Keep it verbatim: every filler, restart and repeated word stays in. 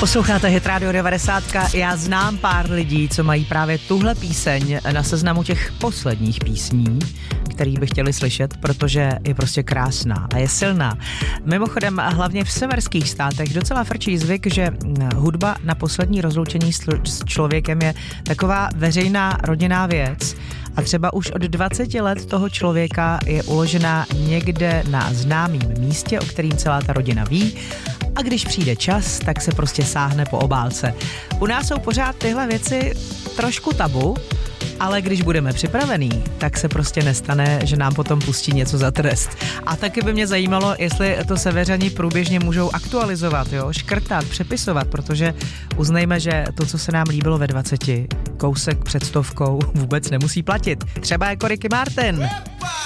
Posloucháte Hit Radio devadesát. Já znám pár lidí, co mají právě tuhle píseň na seznamu těch posledních písní, který by chtěli slyšet, protože je prostě krásná a je silná. Mimochodem, hlavně v severských státech docela frčí zvyk, že hudba na poslední rozloučení s člověkem je taková veřejná rodinná věc. A třeba už od dvaceti let toho člověka je uložená někde na známém místě, o kterým celá ta rodina ví. A když přijde čas, tak se prostě sáhne po obálce. U nás jsou pořád tyhle věci trošku tabu, ale když budeme připravení, tak se prostě nestane, že nám potom pustí něco za trest. A taky by mě zajímalo, jestli to severani průběžně můžou aktualizovat, jo, škrtat, přepisovat, protože uznejme, že to, co se nám líbilo ve dvaceti, kousek před stovkou vůbec nemusí platit. Třeba jako Ricky Martin.